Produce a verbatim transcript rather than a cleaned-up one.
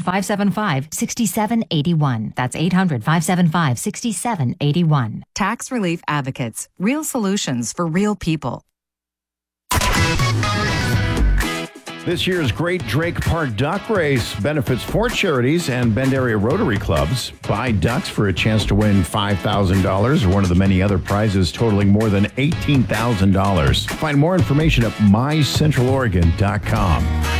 five seven five, six seven eight one. That's eight hundred, five seven five, six seven eight one. Tax Relief Advocates. Real solutions for real people. This year's Great Drake Park Duck Race benefits four charities and Bend Area Rotary Clubs. Buy ducks for a chance to win five thousand dollars or one of the many other prizes totaling more than eighteen thousand dollars. Find more information at my central oregon dot com.